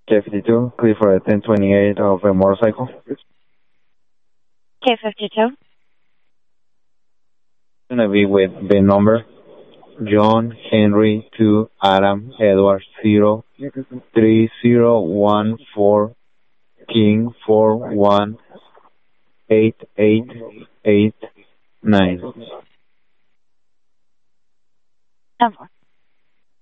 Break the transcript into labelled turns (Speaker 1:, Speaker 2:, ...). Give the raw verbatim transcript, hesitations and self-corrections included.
Speaker 1: K fifty-two, clear for a ten twenty-eight of a motorcycle.
Speaker 2: K fifty-two.
Speaker 1: Gonna be with the number John Henry two Adam Edward zero three zero one four King four one eight eight eight nine.
Speaker 2: ten four.